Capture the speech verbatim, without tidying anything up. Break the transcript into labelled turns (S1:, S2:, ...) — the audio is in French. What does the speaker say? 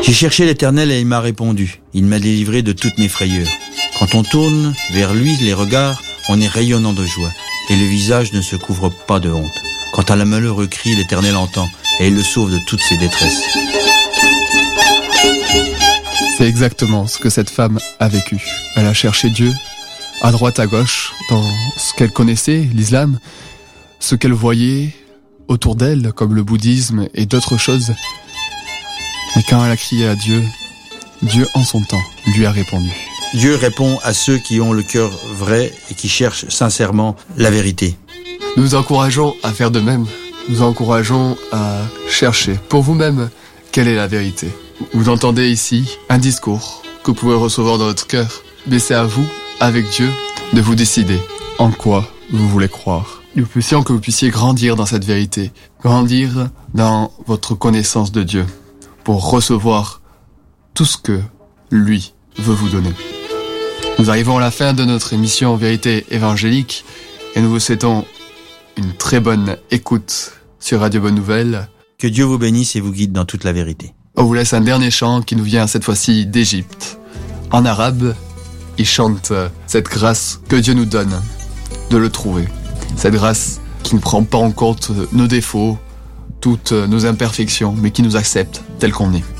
S1: J'ai cherché l'Éternel et il m'a répondu. Il m'a délivré de toutes mes frayeurs. Quand on tourne vers lui les regards, on est rayonnant de joie et le visage ne se couvre pas de honte. Quand un malheureux crie, l'Éternel entend et il le sauve de toutes ses détresses.
S2: C'est exactement ce que cette femme a vécu. Elle a cherché Dieu à droite, à gauche, dans ce qu'elle connaissait, l'islam, ce qu'elle voyait autour d'elle, comme le bouddhisme et d'autres choses. Mais quand elle a crié à Dieu, Dieu en son temps lui a répondu.
S1: Dieu répond à ceux qui ont le cœur vrai et qui cherchent sincèrement la vérité.
S2: Nous vous encourageons à faire de même. Nous encourageons à chercher pour vous-même quelle est la vérité. Vous entendez ici un discours que vous pouvez recevoir dans votre cœur. Mais c'est à vous, avec Dieu, de vous décider en quoi vous voulez croire. Nous puissions que vous puissiez grandir dans cette vérité, grandir dans votre connaissance de Dieu, pour recevoir tout ce que lui veut vous donner. Nous arrivons à la fin de notre émission Vérité évangélique et nous vous souhaitons une très bonne écoute sur Radio Bonne Nouvelle.
S1: Que Dieu vous bénisse et vous guide dans toute la vérité.
S2: On vous laisse un dernier chant qui nous vient cette fois-ci d'Égypte. En arabe, il chante cette grâce que Dieu nous donne de le trouver. Cette grâce qui ne prend pas en compte nos défauts, toutes nos imperfections, mais qui nous accepte tel qu'on est.